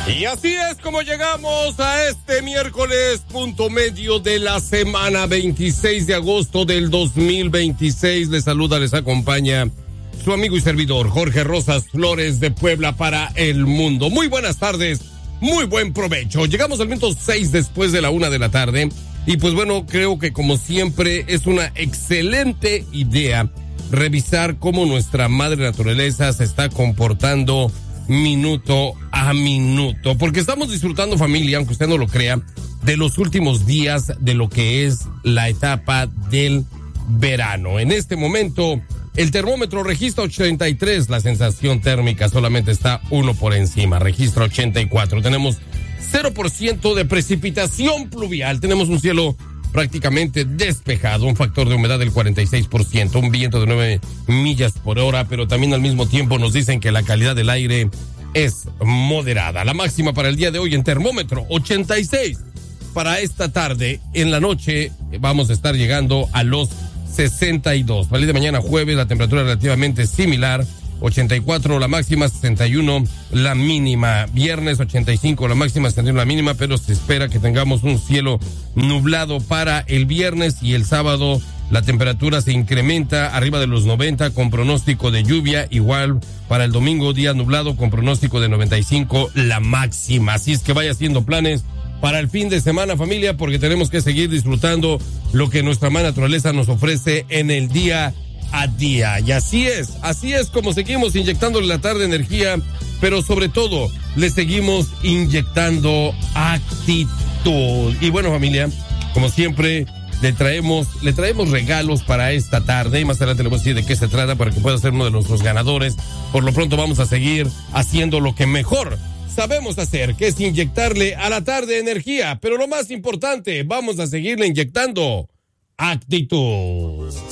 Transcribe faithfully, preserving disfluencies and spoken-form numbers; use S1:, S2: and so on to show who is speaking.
S1: Y así es como llegamos a este miércoles, punto medio de la semana, veintiséis de agosto del dos mil veintiséis. Les saluda, les acompaña su amigo y servidor Jorge Rosas Flores de Puebla para el mundo. Muy buenas tardes, muy buen provecho. Llegamos al minuto seis después de la una de la tarde. Y pues bueno, creo que como siempre es una excelente idea revisar cómo nuestra madre naturaleza se está comportando minuto a minuto, porque estamos disfrutando, familia, aunque usted no lo crea, de los últimos días de lo que es la etapa del verano. En este momento, el termómetro registra ochenta y tres, la sensación térmica solamente está uno por encima, registra ochenta y cuatro. Tenemos cero por ciento de precipitación pluvial, tenemos un cielo prácticamente despejado, un factor de humedad del cuarenta y seis por ciento, un viento de nueve millas por hora, pero también al mismo tiempo nos dicen que la calidad del aire es moderada. La máxima para el día de hoy en termómetro, ochenta y seis. Para esta tarde, en la noche, vamos a estar llegando a los sesenta y dos. Para el día de mañana jueves, la temperatura relativamente similar, ochenta y cuatro la máxima, sesenta y uno la mínima. Viernes ochenta y cinco la máxima, sesenta y uno la mínima, pero se espera que tengamos un cielo nublado para el viernes, y el sábado la temperatura se incrementa arriba de los noventa con pronóstico de lluvia. Igual para el domingo, día nublado con pronóstico de noventa y cinco la máxima. Así es que vaya haciendo planes para el fin de semana, familia, porque tenemos que seguir disfrutando lo que nuestra madre naturaleza nos ofrece en el día a día. Y así es, así es como seguimos inyectándole la tarde energía, pero sobre todo le seguimos inyectando actitud. Y bueno, familia, como siempre, le traemos, le traemos regalos para esta tarde, y más adelante le voy a decir de qué se trata para que pueda ser uno de nuestros ganadores. Por lo pronto vamos a seguir haciendo lo que mejor sabemos hacer, que es inyectarle a la tarde energía, pero lo más importante, vamos a seguirle inyectando actitud.